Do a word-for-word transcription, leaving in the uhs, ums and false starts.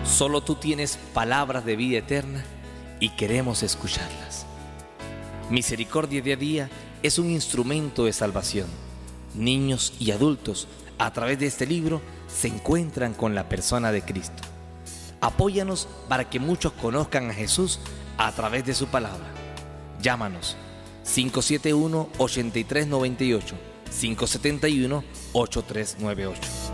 Solo tú tienes palabras de vida eterna y queremos escucharlas. Misericordia Día a Día es un instrumento de salvación. Niños y adultos, a través de este libro, se encuentran con la persona de Cristo. Apóyanos para que muchos conozcan a Jesús a través de su palabra. Llámanos cinco siete uno, ocho tres nueve ocho, cinco siete uno, ocho tres nueve ocho.